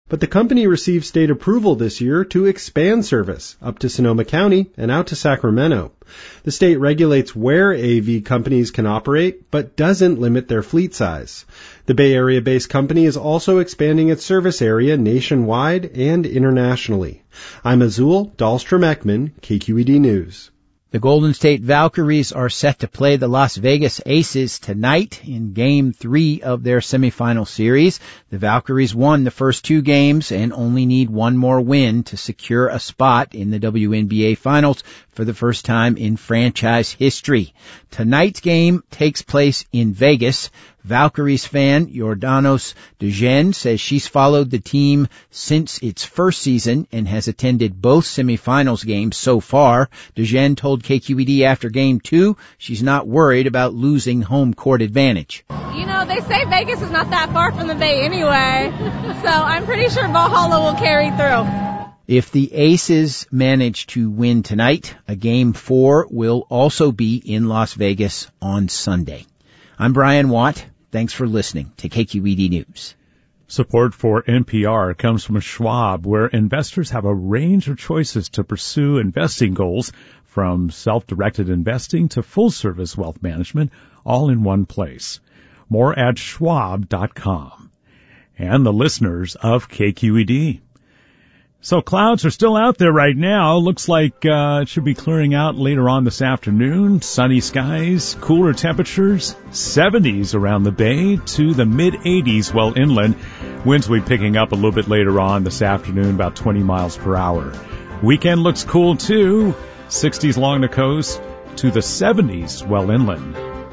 But the company received state approval this year to expand service up to Sonoma County and out to Sacramento. The state regulates where AV companies can operate, but doesn't limit their fleet size. The Bay Area-based company is also expanding its service area nationwide and internationally. I'm Azul Dahlstrom-Ekman, KQED News. The Golden State Valkyries are set to play the Las Vegas Aces tonight in Game 3 of their semifinal series. The Valkyries won the first 2 games and only need one more win to secure a spot in the WNBA Finals for the first time in franchise history. Tonight's game takes place in Vegas. Valkyries fan Jordanos Dejean says she's followed the team since its first season and has attended both semifinals games so far. Dejean told KQED after Game 2 she's not worried about losing home court advantage. You know, they say Vegas is not that far from the Bay anyway, so I'm pretty sure Valhalla will carry through. If the Aces manage to win tonight, a Game 4 will also be in Las Vegas on Sunday. I'm Brian Watt. Thanks for listening to KQED News. Support for NPR comes from Schwab, where investors have a range of choices to pursue investing goals, from self-directed investing to full-service wealth management, all in one place. More at schwab.com. And the listeners of KQED. So clouds are still out there right now. Looks like it should be clearing out later on this afternoon. Sunny skies, cooler temperatures, 70s around the bay to the mid-80s well inland. Winds will be picking up a little bit later on this afternoon, about 20 miles per hour. Weekend looks cool too. 60s along the coast to the 70s well inland.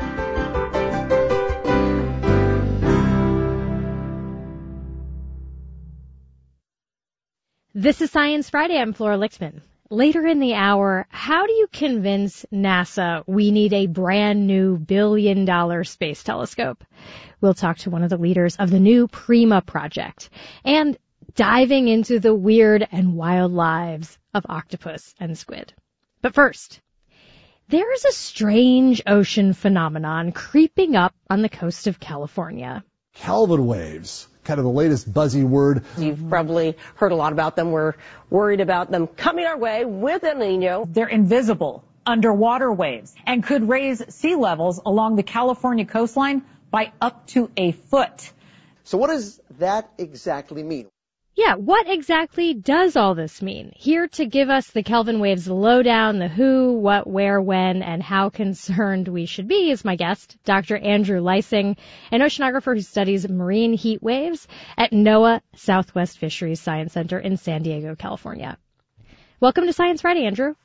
This is Science Friday. I'm Flora Lichtman. Later in the hour, how do you convince NASA we need a brand new billion-dollar space telescope? We'll talk to one of the leaders of the new PRIMA project and diving into the weird and wild lives of octopus and squid. But first, there is a strange ocean phenomenon creeping up on the coast of California. Kelvin waves. Kind of the latest buzzy word. You've probably heard a lot about them. We're worried about them coming our way with El Nino. They're invisible underwater waves and could raise sea levels along the California coastline by up to a foot. So what does that exactly mean? Yeah, what exactly does all this mean? Here to give us the Kelvin waves lowdown, the who, what, where, when, and how concerned we should be is my guest, Dr. Andrew Leising, an oceanographer who studies marine heat waves at NOAA Southwest Fisheries Science Center in San Diego, California. Welcome to Science Friday, Andrew.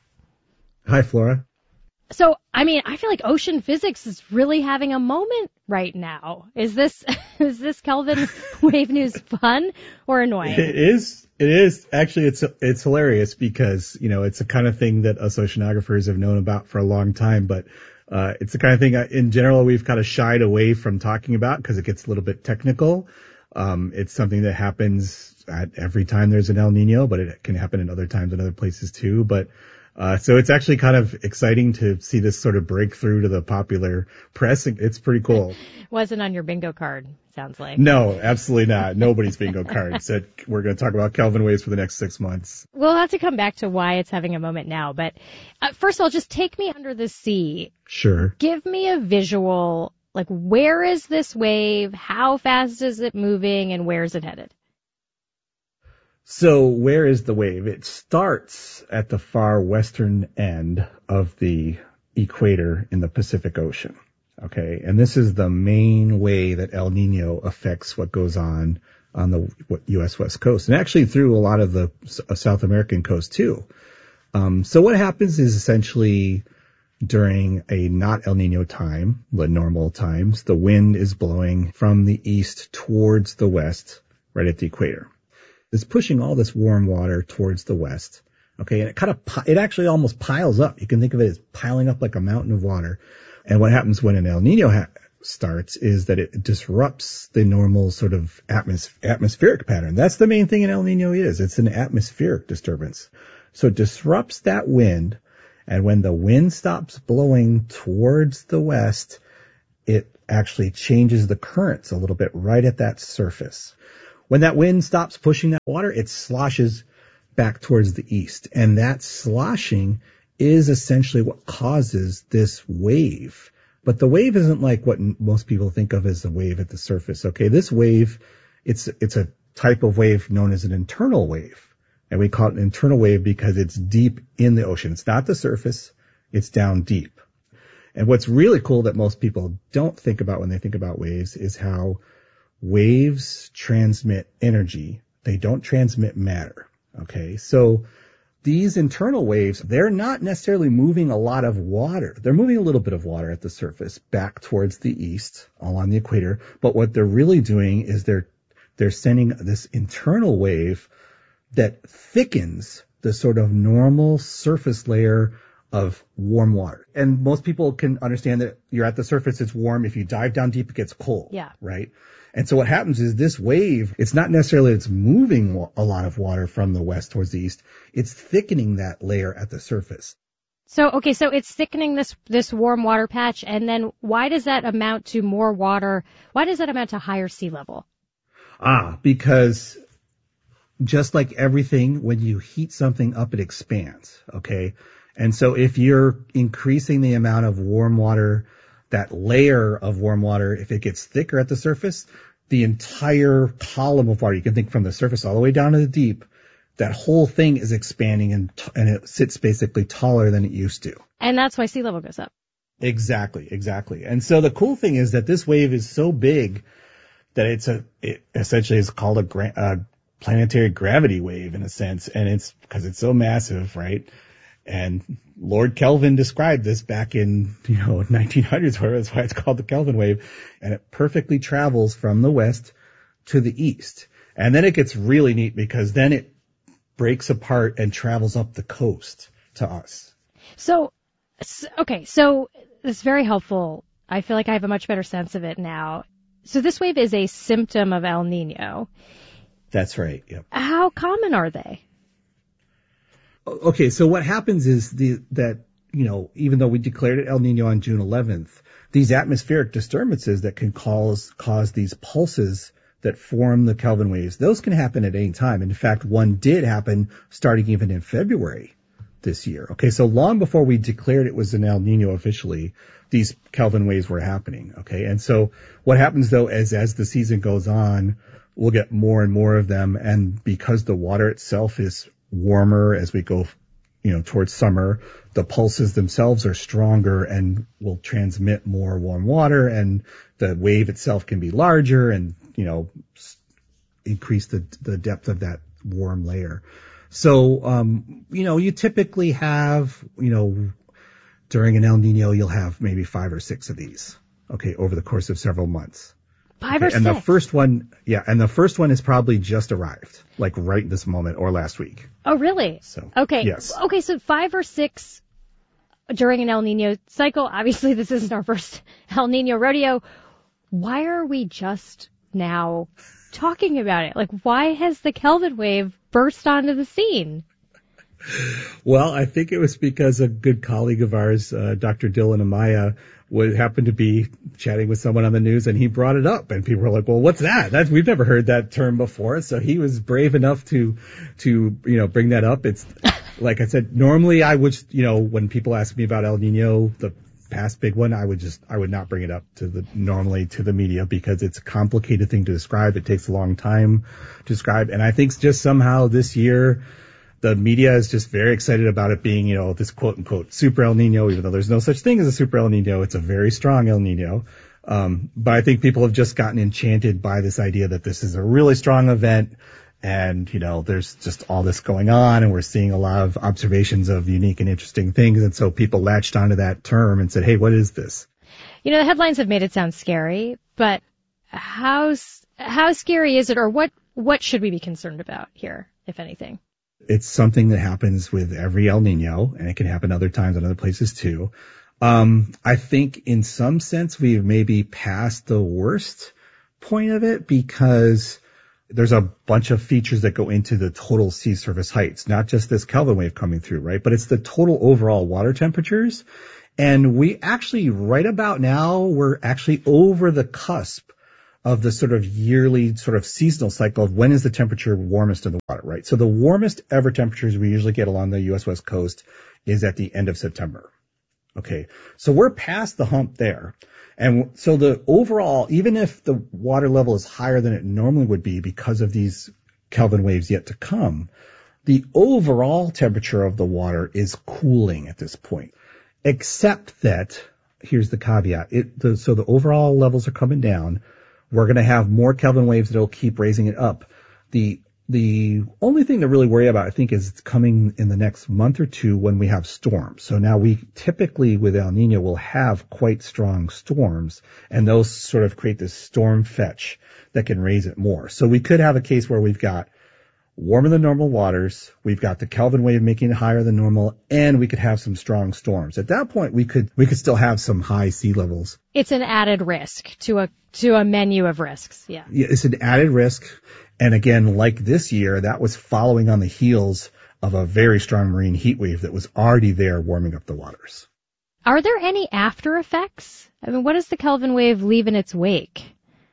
Hi, Flora. So, I mean, I feel like ocean physics is really having a moment right now. Is this Kelvin wave news fun or annoying? It is. Actually, it's hilarious because, you know, it's the kind of thing that us oceanographers have known about for a long time, but it's the kind of thing in general we've kind of shied away from talking about because it gets a little bit technical. It's something that happens at every time there's an El Nino, but it can happen in other times in other places too. But so it's actually kind of exciting to see this sort of breakthrough to the popular press. It's pretty cool. Wasn't on your bingo card, sounds like. No, absolutely not. Nobody's bingo card said we're going to talk about Kelvin waves for the next 6 months. We'll have to come back to why it's having a moment now. But first of all, just take me under the sea. Sure. Give me a visual. Like, where is this wave? How fast is it moving? And where is it headed? So where is the wave? It starts at the far western end of the equator in the Pacific Ocean. Okay. And this is the main way that El Nino affects what goes on the U.S. West Coast and actually through a lot of the South American coast too. So what happens is essentially during a not El Nino time, the normal times, the wind is blowing from the east towards the west right at the equator. It's pushing all this warm water towards the west. Okay. And it actually almost piles up. You can think of it as piling up like a mountain of water. And what happens when an El Nino starts is that it disrupts the normal sort of atmospheric pattern. That's the main thing an El Nino is. It's an atmospheric disturbance. So it disrupts that wind. And when the wind stops blowing towards the west, it actually changes the currents a little bit right at that surface. When that wind stops pushing that water, it sloshes back towards the east. And that sloshing is essentially what causes this wave. But the wave isn't like what most people think of as a wave at the surface. Okay, this wave, it's a type of wave known as an internal wave. And we call it an internal wave because it's deep in the ocean. It's not the surface, it's down deep. And what's really cool that most people don't think about when they think about waves is how waves transmit energy. They don't transmit matter. Okay, so these internal waves, they're not necessarily moving a lot of water. They're moving a little bit of water at the surface back towards the east along the equator. But what they're really doing is they're sending this internal wave that thickens the sort of normal surface layer of warm water. And most people can understand that you're at the surface, it's warm. If you dive down deep, it gets cold. Yeah. Right? And so what happens is this wave, it's not necessarily it's moving a lot of water from the west towards the east. It's thickening that layer at the surface. So it's thickening this warm water patch. And then why does that amount to more water? Why does that amount to higher sea level? Because just like everything, when you heat something up, it expands. Okay. And so if you're increasing the amount of warm water, that layer of warm water, if it gets thicker at the surface, the entire column of water, you can think from the surface all the way down to the deep, that whole thing is expanding and it sits basically taller than it used to. And that's why sea level goes up. Exactly. And so the cool thing is that this wave is so big that it essentially is called a planetary gravity wave in a sense. And it's because it's so massive, right? And Lord Kelvin described this back in, 1900s, where that's why it's called the Kelvin wave. And it perfectly travels from the west to the east. And then it gets really neat because then it breaks apart and travels up the coast to us. So it's very helpful. I feel like I have a much better sense of it now. So this wave is a symptom of El Nino. That's right. Yep. How common are they? Okay, so what happens is that even though we declared it El Nino on June 11th, these atmospheric disturbances that can cause these pulses that form the Kelvin waves, those can happen at any time. And in fact, one did happen starting even in February this year. Okay, so long before we declared it was an El Nino officially, these Kelvin waves were happening. Okay, and so what happens though is as the season goes on, we'll get more and more of them. And because the water itself is warmer as we go, towards summer, the pulses themselves are stronger and will transmit more warm water, and the wave itself can be larger and, increase the depth of that warm layer. So, you typically have, during an El Nino, you'll have maybe 5 or 6 of these, okay, over the course of several months. 5 or 6. And the first one has probably just arrived, like right this moment or last week. Oh, really? So, okay. Yes. Okay, so 5 or 6 during an El Nino cycle. Obviously, this isn't our first El Nino rodeo. Why are we just now talking about it? Like, why has the Kelvin wave burst onto the scene? Well, I think it was because a good colleague of ours, Dr. Dylan Amaya, happened to be chatting with someone on the news, and he brought it up, and people were like, well, what's that? We've never heard that term before. So he was brave enough to bring that up. It's like I said, normally I would, when people ask me about El Nino, the past big one, I would not bring it up to the media because it's a complicated thing to describe. It takes a long time to describe. And I think just somehow this year, the media is just very excited about it being, this quote unquote super El Nino, even though there's no such thing as a super El Nino. It's a very strong El Nino. But I think people have just gotten enchanted by this idea that this is a really strong event and, there's just all this going on and we're seeing a lot of observations of unique and interesting things. And so people latched onto that term and said, hey, what is this? The headlines have made it sound scary, but how scary is it, or what should we be concerned about here, if anything? It's something that happens with every El Nino, and it can happen other times in other places too. I think in some sense we've maybe passed the worst point of it because there's a bunch of features that go into the total sea surface heights, not just this Kelvin wave coming through, right? But it's the total overall water temperatures. And we actually, right about now, we're actually over the cusp of the sort of yearly sort of seasonal cycle of when is the temperature warmest in the water, right? So the warmest ever temperatures we usually get along the U.S. West Coast is at the end of September. Okay. So we're past the hump there. And so the overall, even if the water level is higher than it normally would be because of these Kelvin waves yet to come, the overall temperature of the water is cooling at this point, except that, here's the caveat, so the overall levels are coming down. We're going to have more Kelvin waves that'll keep raising it up. The only thing to really worry about, I think, is coming in the next month or two when we have storms. So now we typically with El Nino will have quite strong storms, and those sort of create this storm fetch that can raise it more. So we could have a case where we've got warmer than normal waters, we've got the Kelvin wave making it higher than normal, and we could have some strong storms. At that point, we could still have some high sea levels. It's an added risk to a menu of risks. Yeah, it's an added risk. And again, like this year, that was following on the heels of a very strong marine heat wave that was already there warming up the waters. Are there any after effects? I mean, what does the Kelvin wave leave in its wake?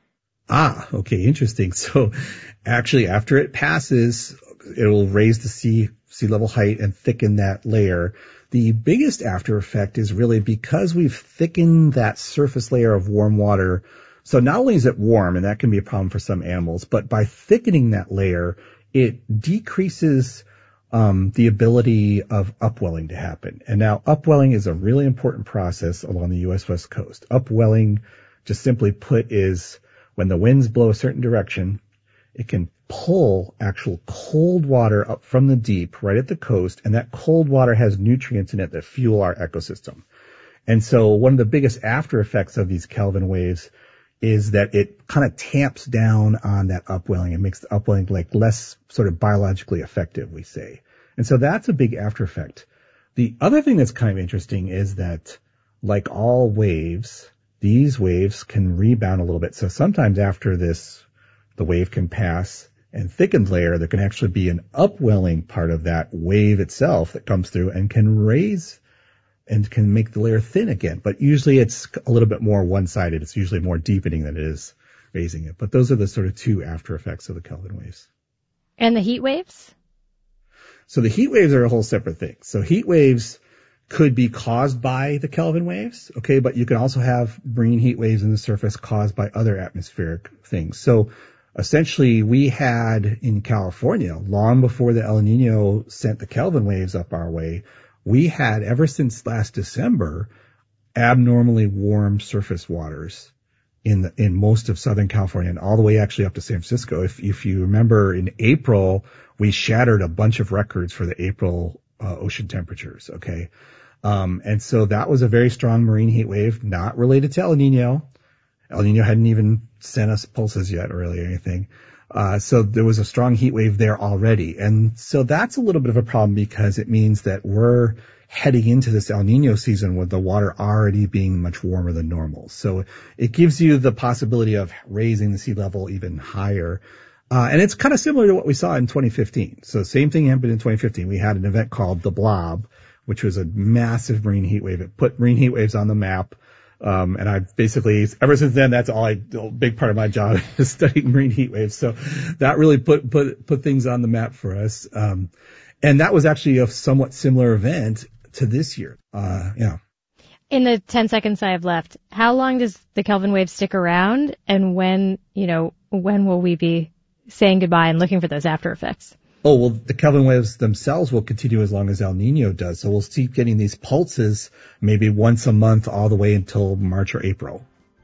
Okay, interesting. So actually, after it passes, it will raise the sea level height and thicken that layer. The biggest after effect is really because we've thickened that surface layer of warm water. So not only is it warm, and that can be a problem for some animals, but by thickening that layer, it decreases the ability of upwelling to happen. And now upwelling is a really important process along the U.S. West Coast. Upwelling, just simply put, is when the winds blow a certain direction, it can pull actual cold water up from the deep right at the coast, and that cold water has nutrients in it that fuel our ecosystem. And so one of the biggest after effects of these Kelvin waves is that it kind of tamps down on that upwelling and makes the upwelling like less sort of biologically effective, we say. And so that's a big after effect. The other thing that's kind of interesting is that, like all waves, these waves can rebound a little bit. So sometimes after this, the wave can pass and thickened layer, there can actually be an upwelling part of that wave itself that comes through and can raise and can make the layer thin again. But usually it's a little bit more one-sided. It's usually more deepening than it is raising it. But those are the sort of two after effects of the Kelvin waves. And the heat waves? So the heat waves are a whole separate thing. So heat waves could be caused by the Kelvin waves, okay, but you can also have marine heat waves in the surface caused by other atmospheric things. So essentially we had in California, long before the El Nino sent the Kelvin waves up our way, we had, ever since last December, abnormally warm surface waters in most of Southern California and all the way actually up to San Francisco. If you remember, in April, we shattered a bunch of records for the April ocean temperatures, okay? And so that was a very strong marine heat wave, not related to El Nino. El Nino hadn't even sent us pulses yet, really, or anything. So there was a strong heat wave there already. And so that's a little bit of a problem because it means that we're heading into this El Nino season with the water already being much warmer than normal. So it gives you the possibility of raising the sea level even higher. And it's kind of similar to what we saw in 2015. So same thing happened in 2015. We had an event called the Blob, which was a massive marine heat wave. It put marine heat waves on the map. And I basically, ever since then, that's a big part of my job is studying marine heat waves. So that really put things on the map for us. And that was actually a somewhat similar event to this year. Yeah. In the 10 seconds I have left, how long does the Kelvin wave stick around? And when will we be saying goodbye and looking for those after effects? Oh, well, the Kelvin waves themselves will continue as long as El Nino does. So we'll keep getting these pulses maybe once a month all the way until March or April.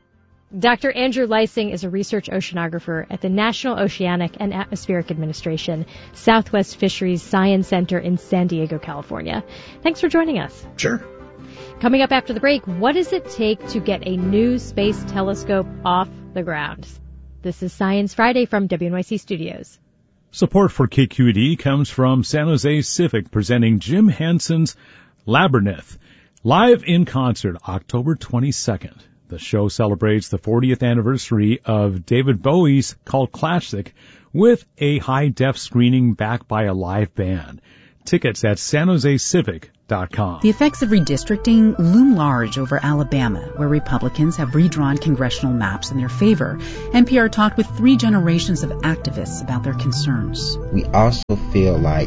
Dr. Andrew Leising is a research oceanographer at the National Oceanic and Atmospheric Administration Southwest Fisheries Science Center in San Diego, California. Thanks for joining us. Sure. Coming up after the break, what does it take to get a new space telescope off the ground? This is Science Friday from WNYC Studios. Support for KQED comes from San Jose Civic, presenting Jim Henson's Labyrinth, live in concert October 22nd. The show celebrates the 40th anniversary of David Bowie's cult classic with a high-def screening backed by a live band. Tickets at sanjosecivic.org. The effects of redistricting loom large over Alabama, where Republicans have redrawn congressional maps in their favor. NPR talked with 3 generations of activists about their concerns. We also feel like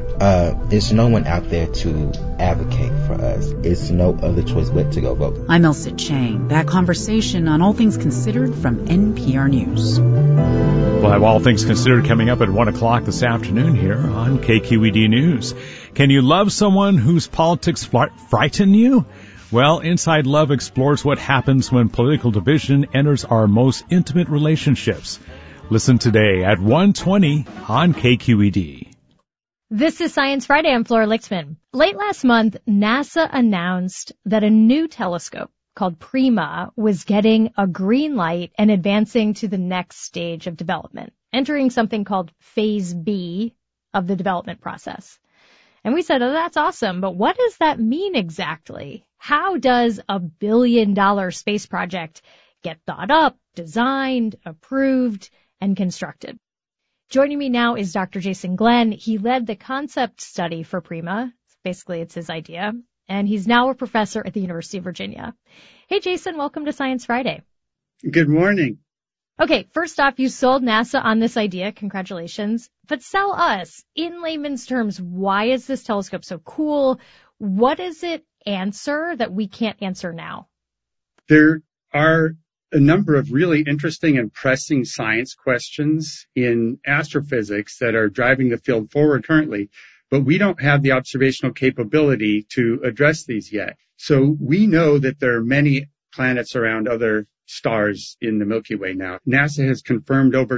there's no one out there to advocate for us. It's no other choice but to go vote. I'm Elsa Chang. That conversation on All Things Considered from NPR News. We'll have All Things Considered coming up at 1 o'clock this afternoon here on KQED News. Can you love someone whose politics frighten you? Well, Inside Love explores what happens when political division enters our most intimate relationships. Listen today at 1:20 on KQED. This is Science Friday. I'm Flora Lixman. Late last month, NASA announced that a new telescope called Prima was getting a green light and advancing to the next stage of development, entering something called Phase B of the development process. And we said, oh, that's awesome, but what does that mean exactly? How does a $1 billion space project get thought up, designed, approved, and constructed? Joining me now is Dr. Jason Glenn. He led the concept study for Prima. Basically, it's his idea. And he's now a professor at the University of Virginia. Hey, Jason, welcome to Science Friday. Good morning. Okay, first off, you sold NASA on this idea. Congratulations. But sell us, in layman's terms, why is this telescope so cool? What does it answer that we can't answer now? There are a number of really interesting and pressing science questions in astrophysics that are driving the field forward currently, but we don't have the observational capability to address these yet. So we know that there are many planets around other stars in the Milky Way now. NASA has confirmed over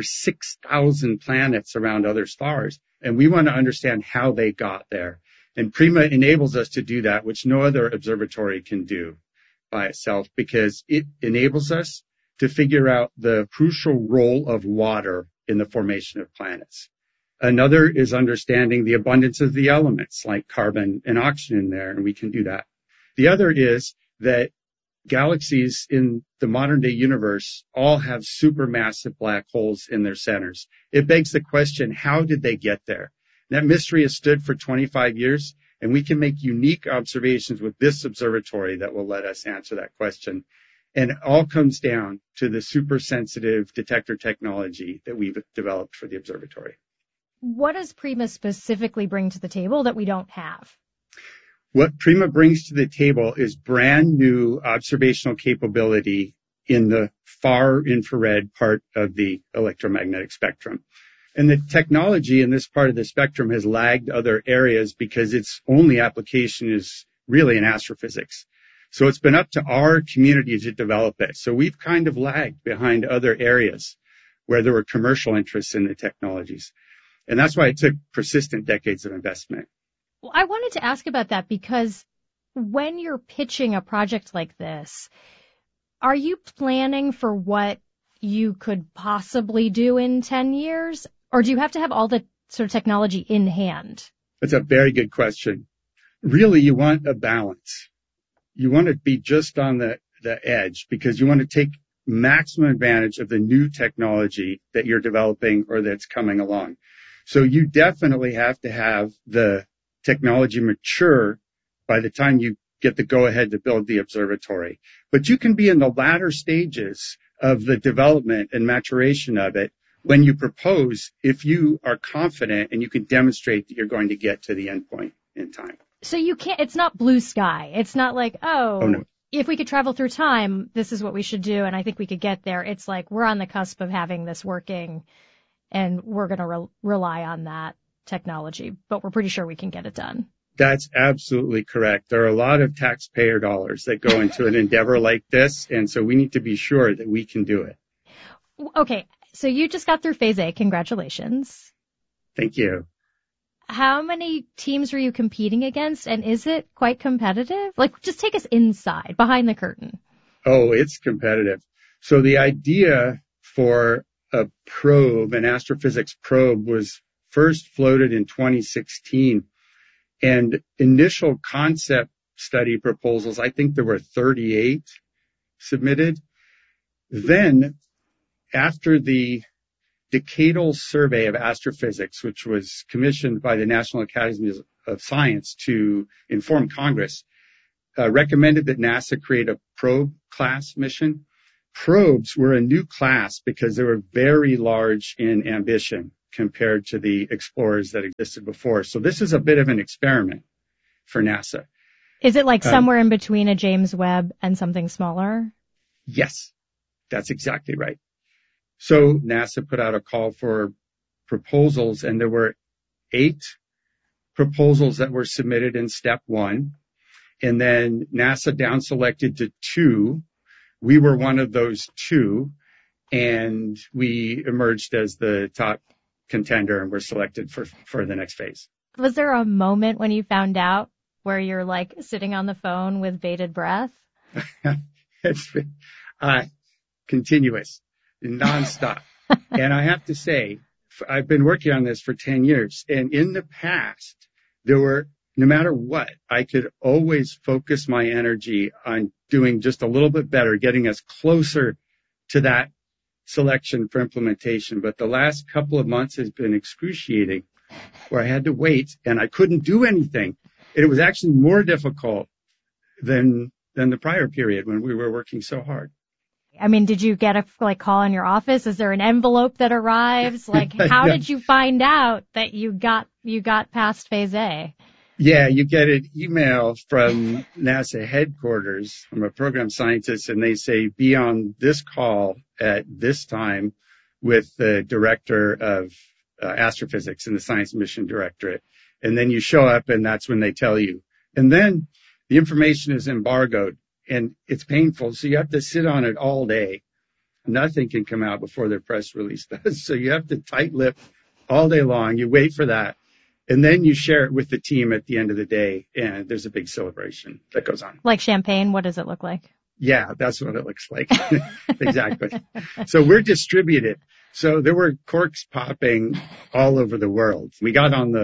6,000 planets around other stars, and we want to understand how they got there. And Prima enables us to do that, which no other observatory can do by itself, because it enables us to figure out the crucial role of water in the formation of planets. Another is understanding the abundance of the elements like carbon and oxygen there, and we can do that. The other is that galaxies in the modern day universe all have supermassive black holes in their centers. It begs the question, how did they get there? That mystery has stood for 25 years, and we can make unique observations with this observatory that will let us answer that question. And it all comes down to the super sensitive detector technology that we've developed for the observatory. What does Prima specifically bring to the table that we don't have? What Prima brings to the table is brand new observational capability in the far infrared part of the electromagnetic spectrum. And the technology in this part of the spectrum has lagged other areas because its only application is really in astrophysics. So it's been up to our community to develop it. So we've kind of lagged behind other areas where there were commercial interests in the technologies. And that's why it took persistent decades of investment. Well, I wanted to ask about that because when you're pitching a project like this, are you planning for what you could possibly do in 10 years? Or do you have to have all the sort of technology in hand? That's a very good question. Really, you want a balance. You want to be just on the edge because you want to take maximum advantage of the new technology that you're developing or that's coming along. So you definitely have to have the technology mature by the time you get the go-ahead to build the observatory. But you can be in the latter stages of the development and maturation of it when you propose if you are confident and you can demonstrate that you're going to get to the end point in time. So you can't, it's not blue sky. It's not like, no. If we could travel through time, this is what we should do, and I think we could get there. It's like we're on the cusp of having this working, and we're going to rely on that technology, but we're pretty sure we can get it done. That's absolutely correct. There are a lot of taxpayer dollars that go into an endeavor like this, and so we need to be sure that we can do it. Okay, so you just got through Phase A. Congratulations. Thank you. How many teams were you competing against, and is it quite competitive? Like, just take us inside, behind the curtain. Oh, it's competitive. So the idea for a probe, an astrophysics probe, was first floated in 2016. And initial concept study proposals, I think there were 38 submitted. Then, after the Decadal Survey of Astrophysics, which was commissioned by the National Academies of Science to inform Congress, recommended that NASA create a probe class mission. Probes were a new class because they were very large in ambition compared to the explorers that existed before. So this is a bit of an experiment for NASA. Is it like somewhere in between a James Webb and something smaller? Yes, that's exactly right. So NASA put out a call for proposals, and there were 8 proposals that were submitted in step 1. And then NASA down selected to 2. We were one of those 2, and we emerged as the top contender and were selected for the next phase. Was there a moment when you found out where you're like sitting on the phone with bated breath? It's been continuous, nonstop. And I have to say, I've been working on this for 10 years. And in the past, there were, no matter what, I could always focus my energy on doing just a little bit better, getting us closer to that selection for implementation. But the last couple of months has been excruciating, where I had to wait and I couldn't do anything. It was actually more difficult than the prior period when we were working so hard. I mean, did you get a call in your office? Is there an envelope that arrives? Like, how did you find out that you got past phase A? Yeah, you get an email from NASA headquarters from a program scientist, and they say, be on this call at this time with the director of astrophysics and the Science Mission Directorate. And then you show up, and that's when they tell you. And then the information is embargoed, and it's painful. So you have to sit on it all day. Nothing can come out before their press release does. So you have to tight-lip all day long. You wait for that. And then you share it with the team at the end of the day, and there's a big celebration that goes on. Like champagne, what does it look like? Yeah, that's what it looks like. Exactly. So we're distributed. So there were corks popping all over the world. We got on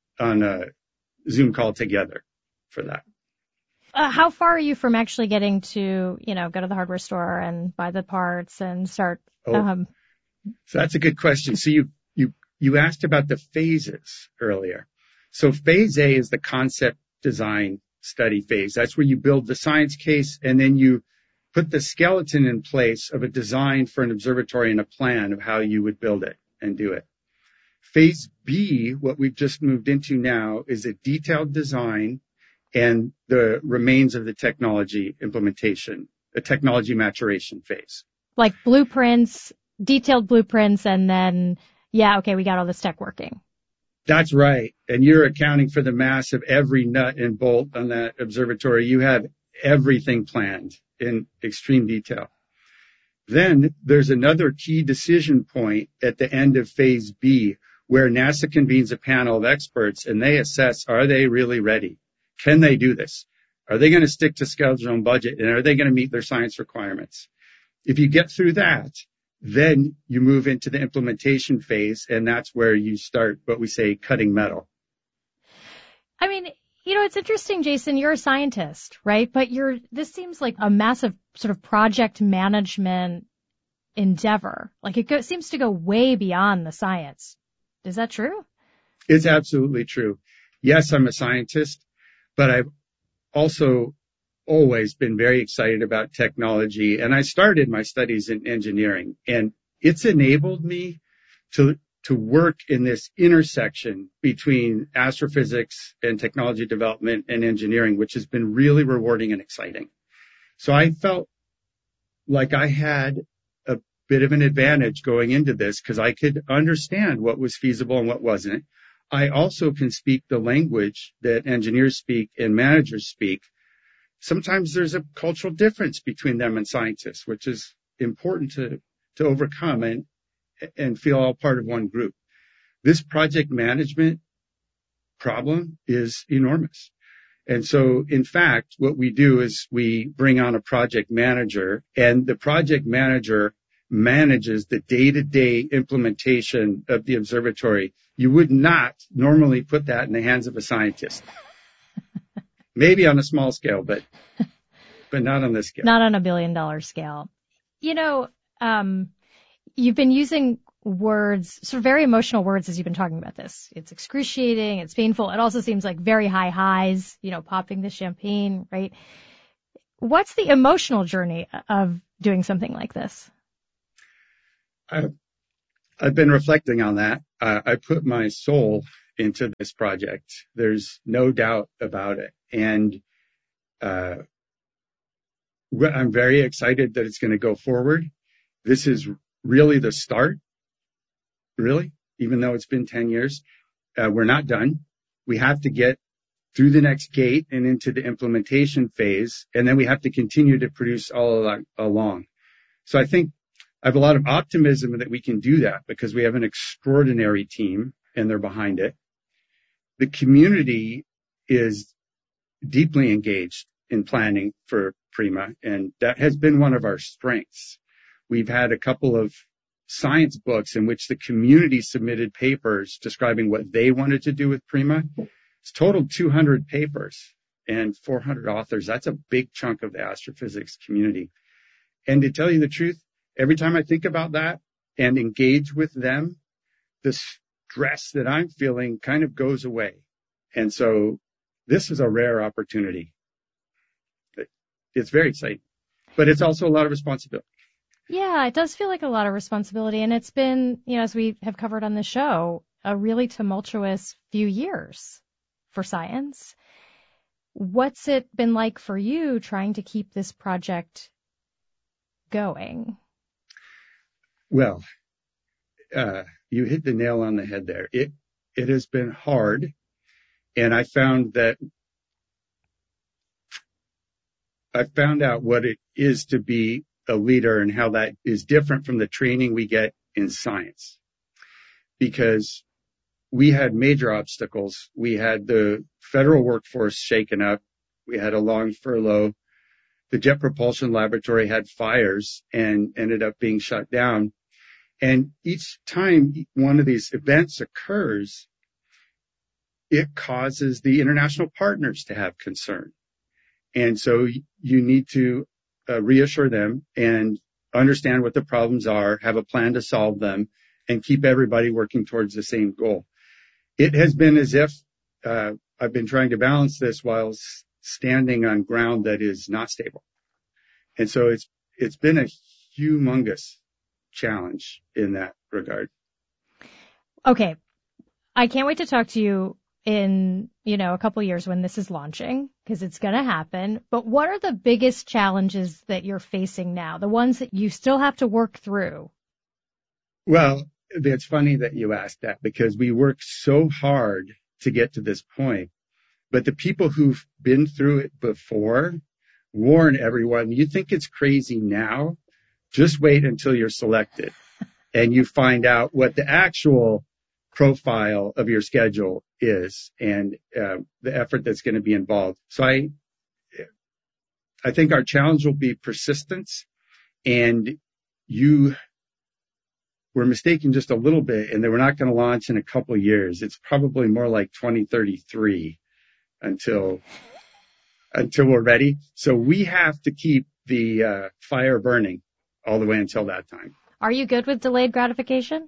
a Zoom call together for that. How far are you from actually getting to, go to the hardware store and buy the parts and start? So that's a good question. So you asked about the phases earlier. So phase A is the concept design study phase. That's where you build the science case, and then you put the skeleton in place of a design for an observatory and a plan of how you would build it and do it. Phase B, what we've just moved into now, is a detailed design and the remains of the technology implementation, a technology maturation phase. Like blueprints, detailed blueprints, and then, we got all this tech working. That's right. And you're accounting for the mass of every nut and bolt on that observatory. You have everything planned in extreme detail. Then there's another key decision point at the end of phase B, where NASA convenes a panel of experts and they assess, are they really ready? Can they do this? Are they going to stick to schedule and budget? And are they going to meet their science requirements? If you get through that, then you move into the implementation phase, and that's where you start what we say cutting metal. I mean, it's interesting, Jason, you're a scientist, right? But this seems like a massive sort of project management endeavor. Like it seems to go way beyond the science. Is that true? It's absolutely true. Yes, I'm a scientist, but I've also always been very excited about technology. And I started my studies in engineering, and it's enabled me to work in this intersection between astrophysics and technology development and engineering, which has been really rewarding and exciting. So I felt like I had a bit of an advantage going into this because I could understand what was feasible and what wasn't. I also can speak the language that engineers speak and managers speak. Sometimes there's a cultural difference between them and scientists, which is important to overcome and feel all part of one group. This project management problem is enormous. And so, in fact, what we do is we bring on a project manager, and the project manager manages the day-to-day implementation of the observatory. You would not normally put that in the hands of a scientist. Maybe on a small scale, but not on this scale. Not on $1 billion scale. You've been using words, sort of very emotional words as you've been talking about this. It's excruciating, it's painful. It also seems like very high highs, popping the champagne, right? What's the emotional journey of doing something like this? I've been reflecting on that. I put my soul into this project. There's no doubt about it. And I'm very excited that it's going to go forward. This is really the start, really, even though it's been 10 years. We're not done. We have to get through the next gate and into the implementation phase, and then we have to continue to produce all along. So I think I have a lot of optimism that we can do that because we have an extraordinary team and they're behind it. The community is deeply engaged in planning for Prima, and that has been one of our strengths. We've had a couple of science books in which the community submitted papers describing what they wanted to do with Prima. It's totaled 200 papers and 400 authors. That's a big chunk of the astrophysics community. And to tell you the truth, every time I think about that and engage with them, the stress that I'm feeling kind of goes away. And so this is a rare opportunity. It's very exciting, but it's also a lot of responsibility. Yeah, it does feel like a lot of responsibility. And it's been, as we have covered on the show, a really tumultuous few years for science. What's it been like for you trying to keep this project going? Well, you hit the nail on the head there. It has been hard. And I found out what it is to be a leader and how that is different from the training we get in science. Because we had major obstacles. We had the federal workforce shaken up. We had a long furlough. The Jet Propulsion Laboratory had fires and ended up being shut down. And each time one of these events occurs, it causes the international partners to have concern. And so you need to reassure them and understand what the problems are, have a plan to solve them, and keep everybody working towards the same goal. It has been as if I've been trying to balance this while standing on ground that is not stable. And so it's been a humongous challenge in that regard. Okay. I can't wait to talk to you in, a couple of years when this is launching, because it's going to happen. But what are the biggest challenges that you're facing now? The ones that you still have to work through? Well, it's funny that you asked that because we worked so hard to get to this point. But the people who've been through it before warn everyone, you think it's crazy now? Just wait until you're selected and you find out what the actual profile of your schedule is and the effort that's going to be involved. So I think our challenge will be persistence, and you were mistaken just a little bit, and they were not going to launch in a couple of years. It's probably more like 2033 until we're ready. So we have to keep the fire burning all the way until that time. Are you good with delayed gratification?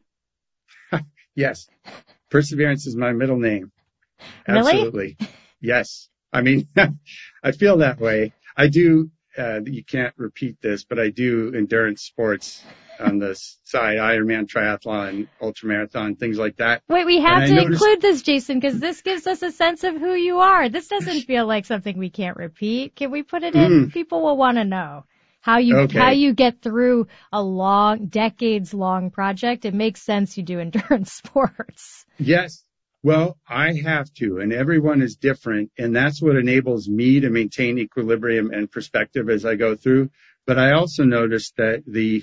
Yes. Perseverance is my middle name. Really? Absolutely. Yes. I mean, I feel that way. I do, you can't repeat this, but I do endurance sports on the side, Ironman, triathlon, ultramarathon, things like that. Wait, we have to include this, Jason, because this gives us a sense of who you are. This doesn't feel like something we can't repeat. Can we put it in? People will want to know how you get through a decades-long project. It makes sense you do endurance sports. Yes. Well, I have to, and everyone is different, and that's what enables me to maintain equilibrium and perspective as I go through. But I also noticed that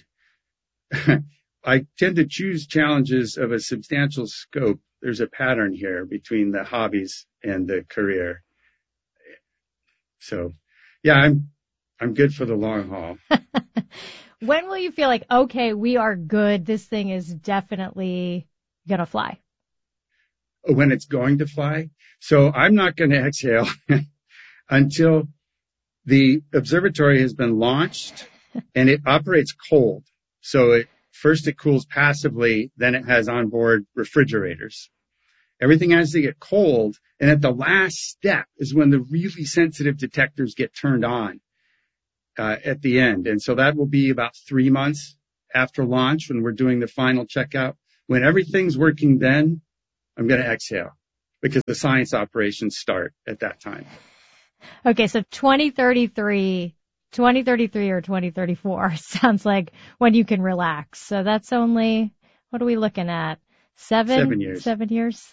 I tend to choose challenges of a substantial scope. There's a pattern here between the hobbies and the career. So, yeah, I'm good for the long haul. When will you feel like, okay, we are good, this thing is definitely going to fly? When it's going to fly. So I'm not going to exhale until the observatory has been launched and it operates cold. So First, it cools passively, then it has onboard refrigerators. Everything has to get cold, and at the last step is when the really sensitive detectors get turned on at the end. And so that will be about 3 months after launch when we're doing the final checkout. When everything's working then, I'm going to exhale because the science operations start at that time. Okay, so 2033 or 2034 sounds like when you can relax. So that's only, what are we looking at? 7 years. 7 years?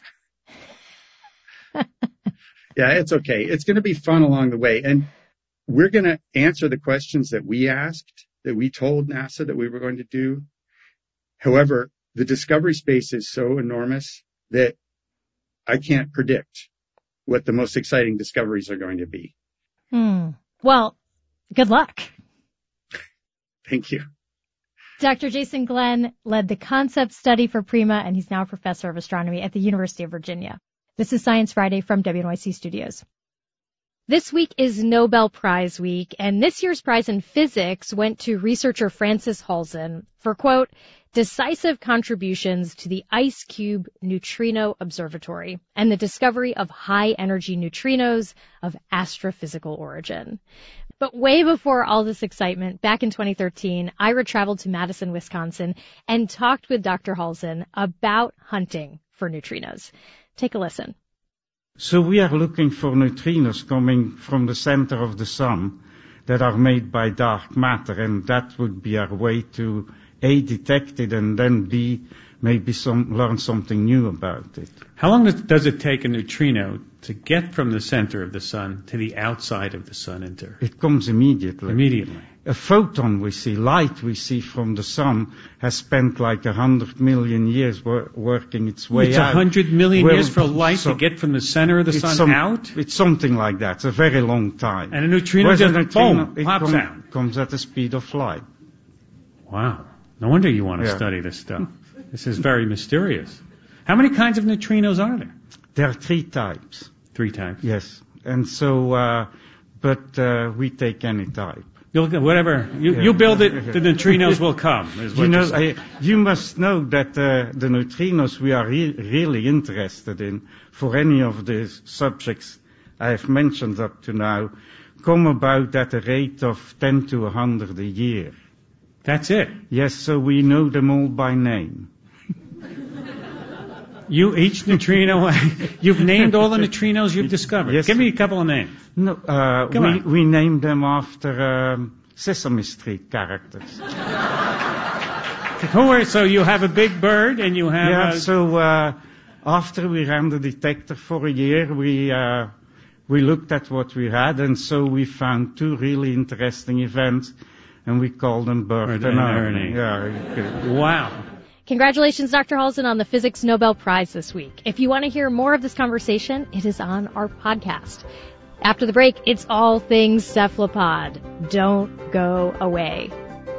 Yeah, it's okay. It's going to be fun along the way. And we're going to answer the questions that we asked, that we told NASA that we were going to do. However, the discovery space is so enormous that I can't predict what the most exciting discoveries are going to be. Well, good luck. Thank you. Dr. Jason Glenn led the concept study for PRIMA, and he's now a professor of astronomy at the University of Virginia. This is Science Friday from WNYC Studios. This week is Nobel Prize week, and this year's prize in physics went to researcher Frances Halzen for, quote, decisive contributions to the IceCube Neutrino Observatory and the discovery of high-energy neutrinos of astrophysical origin. But way before all this excitement, back in 2013, Ira traveled to Madison, Wisconsin, and talked with Dr. Halzen about hunting for neutrinos. Take a listen. So we are looking for neutrinos coming from the center of the sun that are made by dark matter, and that would be our way to A, detect it, and then B, maybe learn something new about it. How long does it take a neutrino to get from the center of the sun to the outside of the sun? It comes immediately. Immediately. A photon we see, light we see from the sun, has spent like 100 million years working its way it's out. It's 100 million years for light to get from the center of the sun out? It's something like that. It's a very long time. And a neutrino just pops out. Comes at the speed of light. Wow. No wonder you want to study this stuff. This is very mysterious. How many kinds of neutrinos are there? There are 3 types. 3 types? Yes. And so, we take any type. Whatever. You build it, the neutrinos will come. You must know that the neutrinos we are really interested in, for any of the subjects I have mentioned up to now, come about at a rate of 10 to 100 a year. That's it? Yes, so we know them all by name. Each neutrino, you've named all the neutrinos you've discovered. Yes. Give me a couple of names. No, we named them after Sesame Street characters. So you have a big bird and you have after we ran the detector for a year, we looked at what we had, and so we found 2 really interesting events, and we called them Bert and Ernie. Yeah. Wow. Congratulations, Dr. Halzen, on the Physics Nobel Prize this week. If you want to hear more of this conversation, it is on our podcast. After the break, it's all things cephalopod. Don't go away.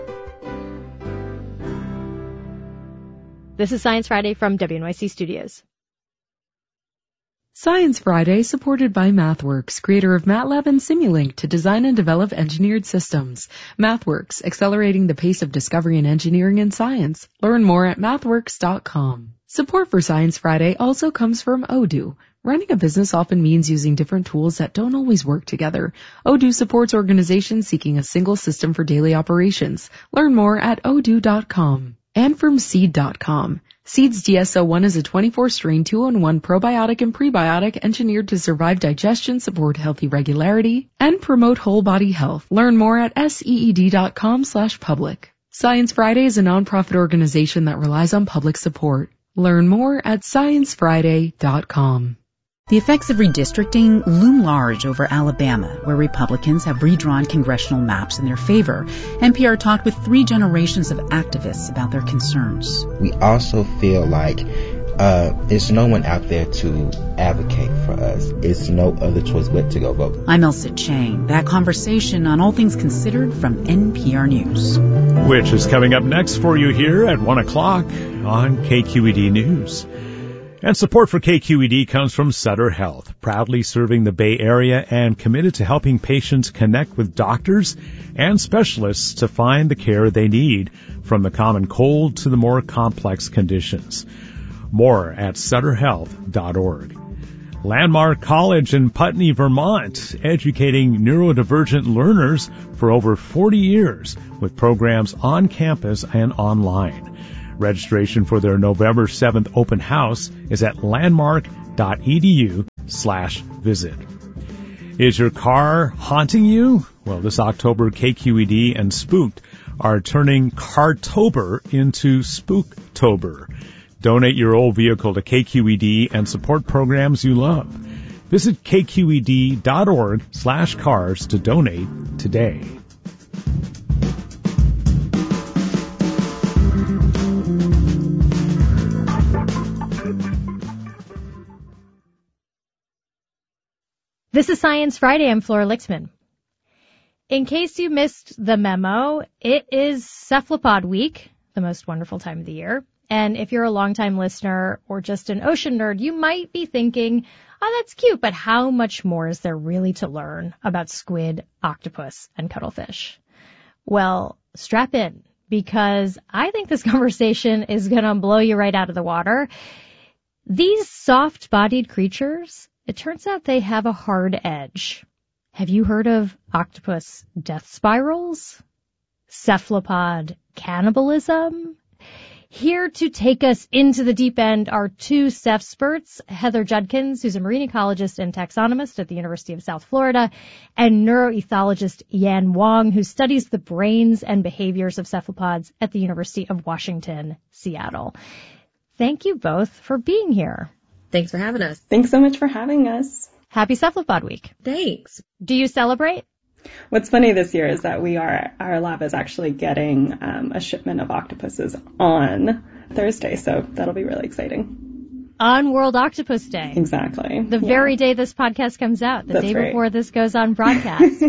This is Science Friday from WNYC Studios. Science Friday, supported by MathWorks, creator of MATLAB and Simulink to design and develop engineered systems. MathWorks, accelerating the pace of discovery in engineering and science. Learn more at mathworks.com. Support for Science Friday also comes from Odoo. Running a business often means using different tools that don't always work together. Odoo supports organizations seeking a single system for daily operations. Learn more at odoo.com. And from Seed.com. Seed's DSO1 is a 24-strain 2-in-1 probiotic and prebiotic engineered to survive digestion, support healthy regularity, and promote whole body health. Learn more at seed.com/public. Science Friday is a nonprofit organization that relies on public support. Learn more at sciencefriday.com. The effects of redistricting loom large over Alabama, where Republicans have redrawn congressional maps in their favor. NPR talked with 3 generations of activists about their concerns. We also feel like there's no one out there to advocate for us. It's no other choice but to go vote. I'm Elsa Chang. That conversation on All Things Considered from NPR News. Which is coming up next for you here at 1 o'clock on KQED News. And support for KQED comes from Sutter Health, proudly serving the Bay Area and committed to helping patients connect with doctors and specialists to find the care they need, from the common cold to the more complex conditions. More at sutterhealth.org. Landmark College in Putney, Vermont, educating neurodivergent learners for over 40 years with programs on campus and online. Registration for their November 7th open house is at landmark.edu/visit. Is your car haunting you? Well, this October, KQED and Spooked are turning Cartober into Spooktober. Donate your old vehicle to KQED and support programs you love. Visit kqed.org/cars to donate today. This is Science Friday. I'm Flora Lixman. In case you missed the memo, it is Cephalopod Week, the most wonderful time of the year. And if you're a longtime listener or just an ocean nerd, you might be thinking, oh, that's cute, but how much more is there really to learn about squid, octopus, and cuttlefish? Well, strap in, because I think this conversation is going to blow you right out of the water. These soft-bodied creatures, it turns out they have a hard edge. Have you heard of octopus death spirals? Cephalopod cannibalism? Here to take us into the deep end are two Cephsperts, Heather Judkins, who's a marine ecologist and taxonomist at the University of South Florida, and neuroethologist Yan Wong, who studies the brains and behaviors of cephalopods at the University of Washington, Seattle. Thank you both for being here. Thanks for having us. Thanks so much for having us. Happy Cephalopod Week. Thanks. Do you celebrate? What's funny this year is that our lab is actually getting a shipment of octopuses on Thursday, so that'll be really exciting. On World Octopus Day. Exactly. The very day this podcast comes out, the That's day right. before this goes on broadcast.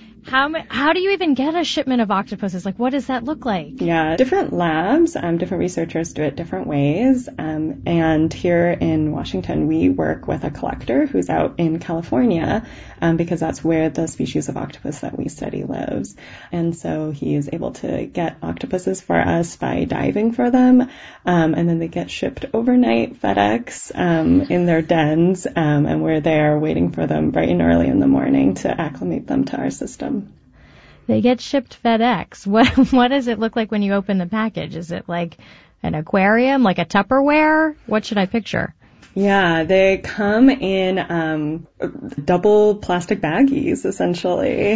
How do you even get a shipment of octopuses? Like, what does that look like? Yeah, different labs, different researchers do it different ways. And here in Washington, we work with a collector who's out in California, because that's where the species of octopus that we study lives. And so he is able to get octopuses for us by diving for them. And then they get shipped overnight FedEx, in their dens. And we're there waiting for them bright and early in the morning to acclimate them to our system. They get shipped FedEx. What does it look like when you open the package? Is it like an aquarium, like a Tupperware? What should I picture? Yeah, they come in double plastic baggies, essentially.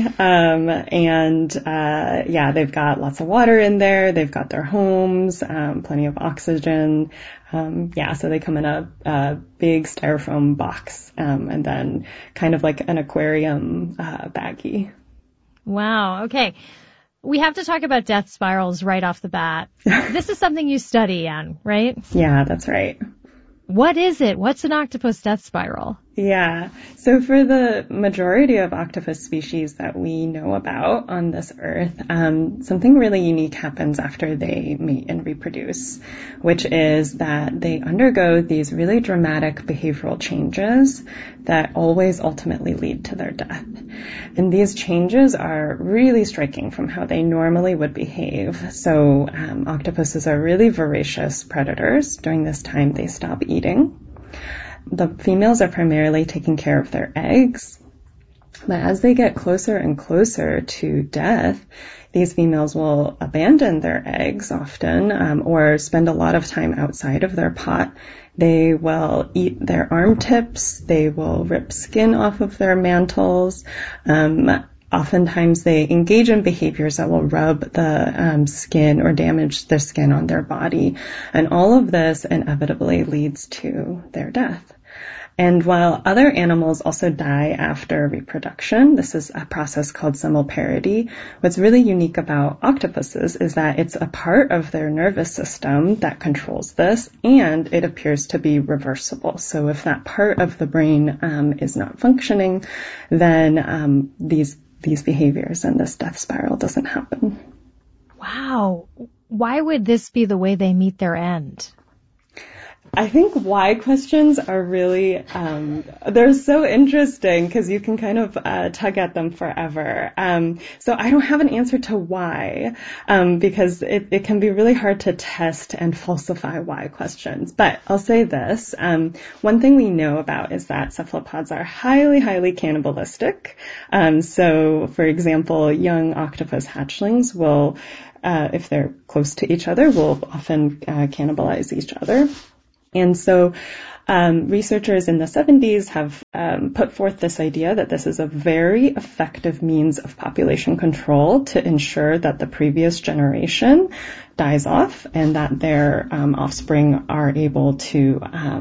They've got lots of water in there. They've got their homes, plenty of oxygen. So they come in a big styrofoam box, and then kind of like an aquarium baggie. Wow. Okay. We have to talk about death spirals right off the bat. This is something you study, Anne, right? Yeah, that's right. What is it? What's an octopus death spiral? Yeah. So for the majority of octopus species that we know about on this earth, something really unique happens after they mate and reproduce, which is that they undergo these really dramatic behavioral changes that always ultimately lead to their death. And these changes are really striking from how they normally would behave. So octopuses are really voracious predators. During this time, they stop eating. The females are primarily taking care of their eggs, but as they get closer and closer to death, these females will abandon their eggs often, or spend a lot of time outside of their pot. They will eat their arm tips. They will rip skin off of their mantles. Oftentimes they engage in behaviors that will rub the skin or damage the skin on their body. And all of this inevitably leads to their death. And while other animals also die after reproduction, this is a process called semiparity. What's really unique about octopuses is that it's a part of their nervous system that controls this, and it appears to be reversible. So if that part of the brain is not functioning, then these behaviors and this death spiral doesn't happen. Wow. Why would this be the way they meet their end? I think why questions are really, they're so interesting because you can kind of tug at them forever. So I don't have an answer to why, because it can be really hard to test and falsify why questions. But I'll say this. One thing we know about is that cephalopods are highly, highly cannibalistic. So, for example, young octopus hatchlings will, if they're close to each other, will often cannibalize each other. And so researchers in the 70s have put forth this idea that this is a very effective means of population control to ensure that the previous generation dies off and that their offspring are able to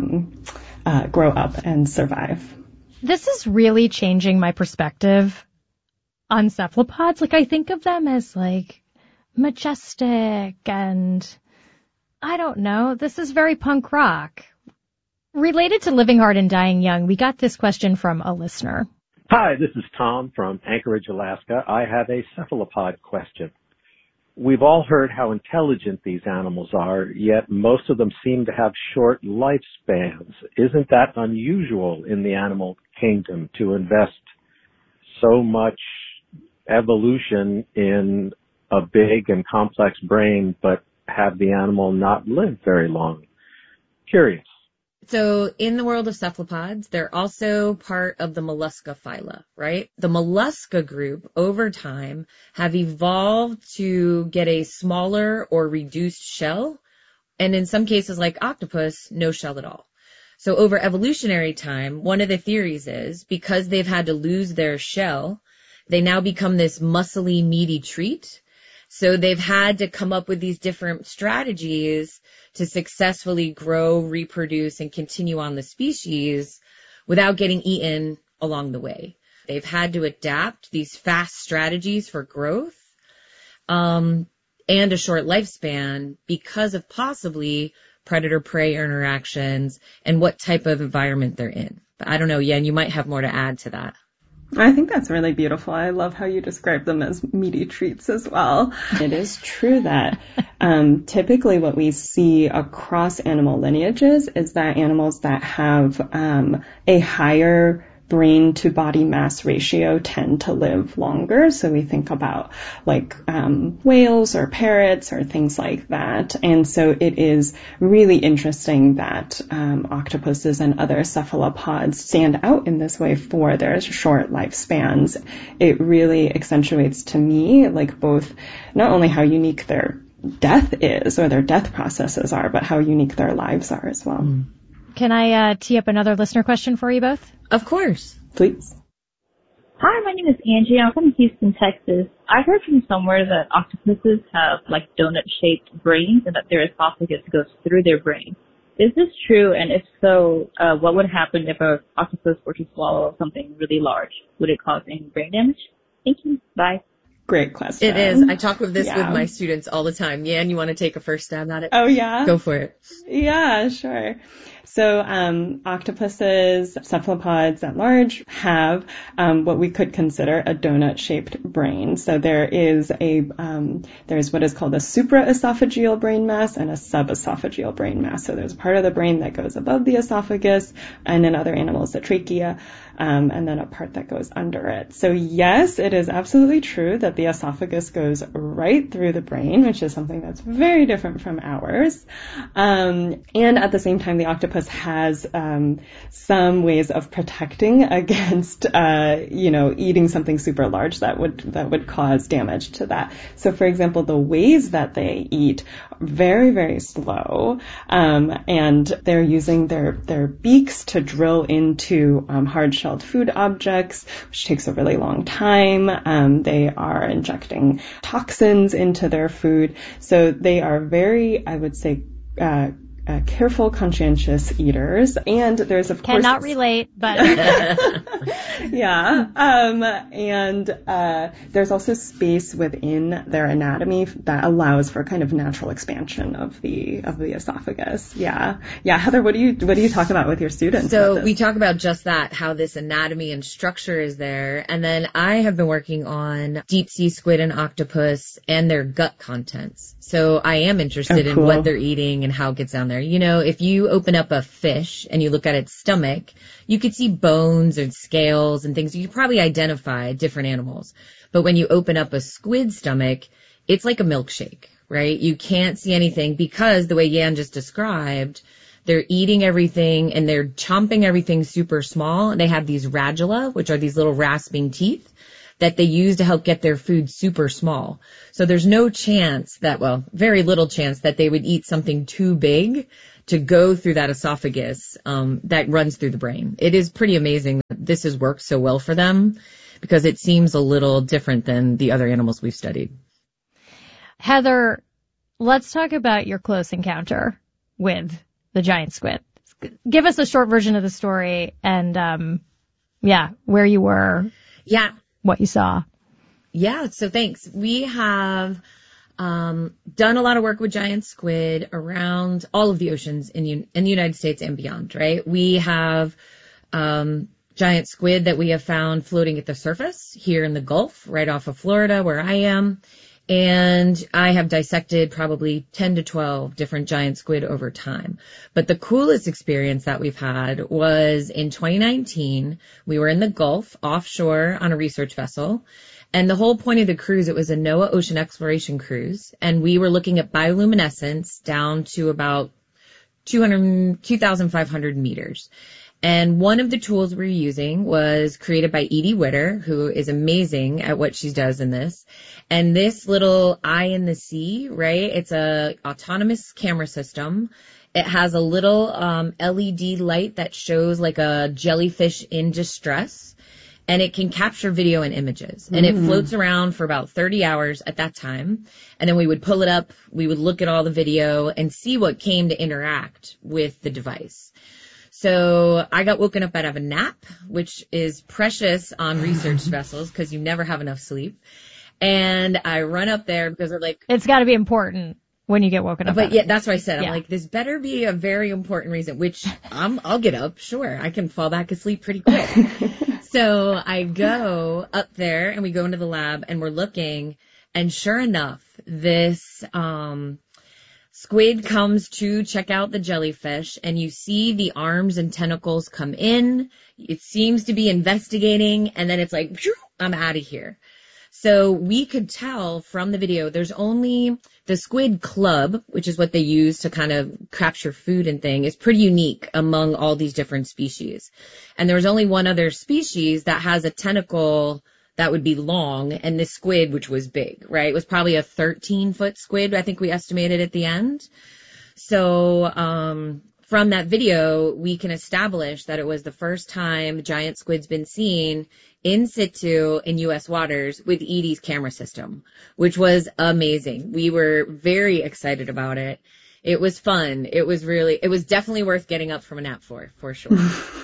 grow up and survive. This is really changing my perspective on cephalopods. Like, I think of them as, like, majestic and... I don't know. This is very punk rock. Related to living hard and dying young, we got this question from a listener. Hi, this is Tom from Anchorage, Alaska. I have a cephalopod question. We've all heard how intelligent these animals are, yet most of them seem to have short lifespans. Isn't that unusual in the animal kingdom to invest so much evolution in a big and complex brain, but have the animal not live very long? Curious. So in the world of cephalopods, they're also part of the mollusca phyla, right? The mollusca group over time have evolved to get a smaller or reduced shell. And in some cases like octopus, no shell at all. So over evolutionary time, one of the theories is because they've had to lose their shell, they now become this muscly, meaty treat. So they've had to come up with these different strategies to successfully grow, reproduce, and continue on the species without getting eaten along the way. They've had to adapt these fast strategies for growth and a short lifespan because of possibly predator-prey interactions and what type of environment they're in. But I don't know, Yen, you might have more to add to that. I think that's really beautiful. I love how you describe them as meaty treats as well. It is true that typically what we see across animal lineages is that animals that have a higher brain to body mass ratio tend to live longer. So we think about like whales or parrots or things like that. And so it is really interesting that octopuses and other cephalopods stand out in this way for their short lifespans. It really accentuates to me like both not only how unique their death is or their death processes are, but how unique their lives are as well. Can I tee up another listener question for you both? Of course. Please. Hi, my name is Angie. I'm from Houston, Texas. I heard from somewhere that octopuses have like donut-shaped brains and that their esophagus goes through their brain. Is this true? And if so, what would happen if an octopus were to swallow something really large? Would it cause any brain damage? Thank you. Bye. Great question. It is. I talk with this with my students all the time. Yan, you want to take a first stab at it? Oh, yeah? Go for it. Yeah, sure. So octopuses, cephalopods at large have what we could consider a donut-shaped brain. So there is there's what is called a supraesophageal brain mass and a subesophageal brain mass. So there's a part of the brain that goes above the esophagus, and in other animals, the trachea, and then a part that goes under it. So yes, it is absolutely true that the esophagus goes right through the brain, which is something that's very different from ours. And at the same time, the octopus has some ways of protecting against, eating something super large that would cause damage to that. So, for example, the ways that they eat are very, very slow, and they're using their beaks to drill into hard-shelled food objects, which takes a really long time. They are injecting toxins into their food, so they are very, I would say, careful, conscientious eaters. And there's, of course... Cannot relate, but... yeah. And there's also space within their anatomy that allows for kind of natural expansion of the esophagus. Yeah. Yeah. Heather, what do you talk about with your students? So we talk about just that, how this anatomy and structure is there. And then I have been working on deep sea squid and octopus and their gut contents. So I am interested in what they're eating and how it gets down there. You know, if you open up a fish and you look at its stomach, you could see bones and scales and things. You could probably identify different animals. But when you open up a squid stomach, it's like a milkshake, right? You can't see anything because the way Yan just described, they're eating everything and they're chomping everything super small. And they have these radula, which are these little rasping teeth that they use to help get their food super small. So there's no chance that, well, very little chance that they would eat something too big to go through that esophagus that runs through the brain. It is pretty amazing that this has worked so well for them because it seems a little different than the other animals we've studied. Heather, let's talk about your close encounter with the giant squid. Give us a short version of the story and, where you were. Yeah. What you saw. Yeah, so thanks. We have done a lot of work with giant squid around all of the oceans in the United States and beyond, right? We have giant squid that we have found floating at the surface here in the Gulf, right off of Florida, where I am. And I have dissected probably 10 to 12 different giant squid over time. But the coolest experience that we've had was in 2019. We were in the Gulf offshore on a research vessel. And the whole point of the cruise, it was a NOAA ocean exploration cruise. And we were looking at bioluminescence down to about 2,500 meters. And one of the tools we were using was created by Edie Witter, who is amazing at what she does in this. And this little eye in the sea, right? It's a autonomous camera system. It has a little LED light that shows like a jellyfish in distress. And it can capture video and images. And it floats around for about 30 hours at that time. And then we would pull it up. We would look at all the video and see what came to interact with the device. So I got woken up out of a nap, which is precious on research vessels because you never have enough sleep. And I run up there because they're like, it's got to be important when you get woken up. But yeah, that's what I said. I'm like, this better be a very important reason, which I'll get up. Sure. I can fall back asleep pretty quick. So I go up there and we go into the lab and we're looking, and sure enough, this, squid comes to check out the jellyfish, and you see the arms and tentacles come in. It seems to be investigating, and then it's like, I'm out of here. So we could tell from the video, there's only the squid club, which is what they use to kind of capture food and thing, is pretty unique among all these different species. And there was only one other species that has a tentacle that would be long, and this squid, which was big, right? It was probably a 13-foot squid, I think we estimated at the end. So from that video, we can establish that it was the first time giant squid's been seen in situ in U.S. waters with Edie's camera system, which was amazing. We were very excited about it. It was fun. It was definitely worth getting up from a nap for sure.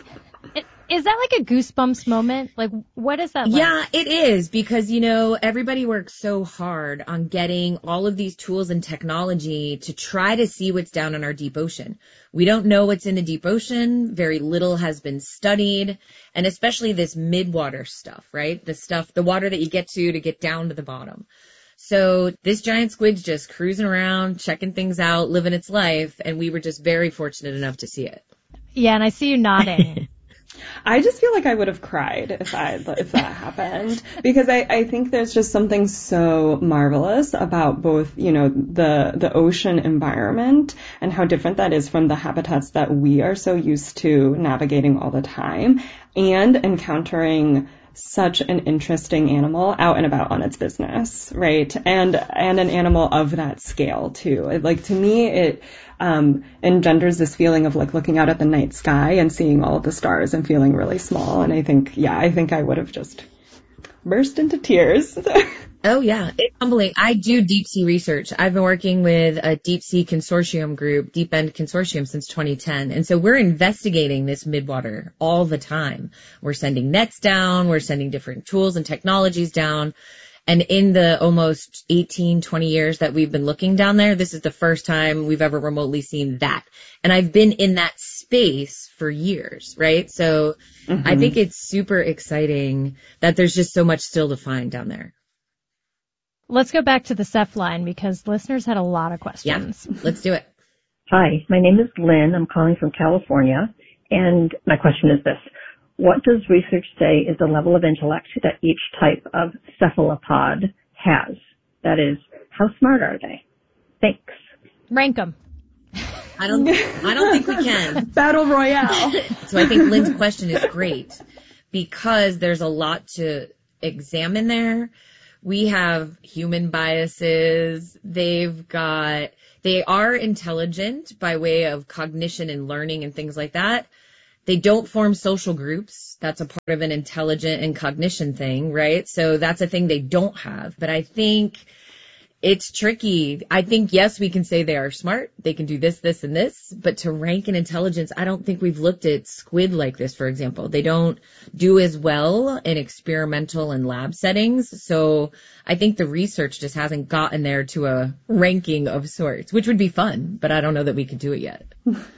Is that like a goosebumps moment? Like, what is that like? Yeah, it is, because, you know, everybody works so hard on getting all of these tools and technology to try to see what's down in our deep ocean. We don't know what's in the deep ocean. Very little has been studied, and especially this midwater stuff, right? The water that you get to get down to the bottom. So this giant squid's just cruising around, checking things out, living its life, and we were just very fortunate enough to see it. Yeah, and I see you nodding. I just feel like I would have cried if that happened, because I think there's just something so marvelous about both, you know, the ocean environment and how different that is from the habitats that we are so used to navigating all the time, and encountering such an interesting animal out and about on its business, right? And an animal of that scale too. Like, to me, it engenders this feeling of like looking out at the night sky and seeing all of the stars and feeling really small. And I think I would have just burst into tears. Oh yeah, it's humbling. I do deep sea research. I've been working with a deep sea consortium group, Deep End Consortium, since 2010. And so we're investigating this midwater all the time. We're sending nets down. We're sending different tools and technologies down. And in the almost 18, 20 years that we've been looking down there, this is the first time we've ever remotely seen that. And I've been in that space for years, right? So I think it's super exciting that there's just so much still to find down there. Let's go back to the Ceph line, because listeners had a lot of questions. Yeah, let's do it. Hi, my name is Lynn. I'm calling from California, and my question is this. What does research say is the level of intellect that each type of cephalopod has? That is, how smart are they? Thanks. Rank them. I don't think we can. Battle Royale. So I think Lynn's question is great because there's a lot to examine there. We have human biases. They are intelligent by way of cognition and learning and things like that. They don't form social groups. That's a part of an intelligent and cognition thing, right? So that's a thing they don't have. But I think it's tricky. I think, yes, we can say they are smart. They can do this, this, and this. But to rank in intelligence, I don't think we've looked at squid like this, for example. They don't do as well in experimental and lab settings. So I think the research just hasn't gotten there to a ranking of sorts, which would be fun. But I don't know that we could do it yet.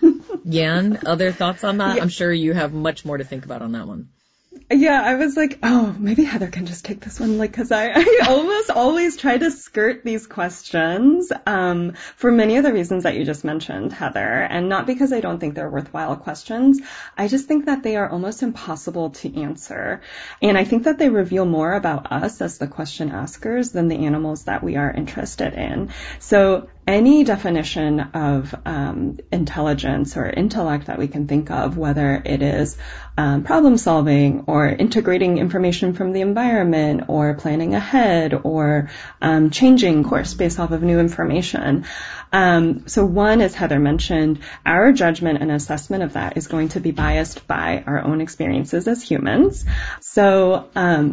Yan, other thoughts on that? Yeah. I'm sure you have much more to think about on that one. Yeah, I was like, oh, maybe Heather can just take this one, like, because I almost always try to skirt these questions for many of the reasons that you just mentioned, Heather, and not because I don't think they're worthwhile questions. I just think that they are almost impossible to answer, and I think that they reveal more about us as the question askers than the animals that we are interested in. So any definition of intelligence or intellect that we can think of, whether it is problem solving or integrating information from the environment or planning ahead or changing course based off of new information. So one, as Heather mentioned, our judgment and assessment of that is going to be biased by our own experiences as humans. So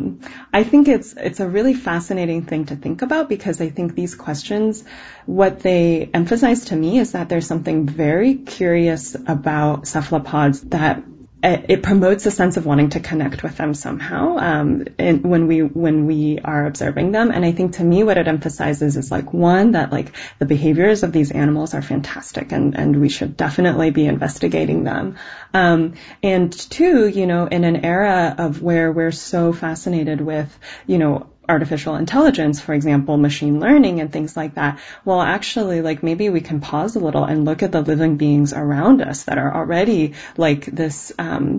I think it's a really fascinating thing to think about because I think these questions, what they emphasize to me is that there's something very curious about cephalopods that it promotes a sense of wanting to connect with them somehow when we are observing them. And I think to me what it emphasizes is like one, that like the behaviors of these animals are fantastic and we should definitely be investigating them. And two, in an era of where we're so fascinated with, artificial intelligence, for example, machine learning and things like that. Well, actually, like maybe we can pause a little and look at the living beings around us that are already like this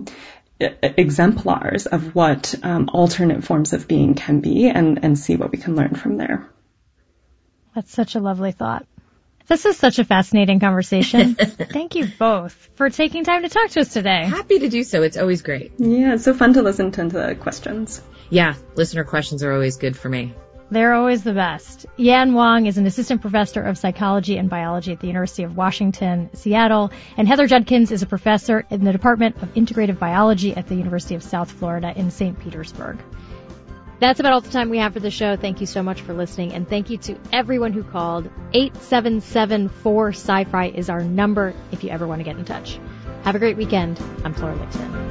exemplars of what alternate forms of being can be and see what we can learn from there. That's such a lovely thought. This is such a fascinating conversation. Thank you both for taking time to talk to us today. Happy to do so. It's always great. Yeah, it's so fun to listen to the questions. Yeah, listener questions are always good for me. They're always the best. Yan Wang is an assistant professor of psychology and biology at the University of Washington, Seattle, and Heather Judkins is a professor in the Department of Integrative Biology at the University of South Florida in St. Petersburg. That's about all the time we have for the show. Thank you so much for listening, and thank you to everyone who called. 877-4-SCI-FI is our number if you ever want to get in touch. Have a great weekend. I'm Flora Lixman.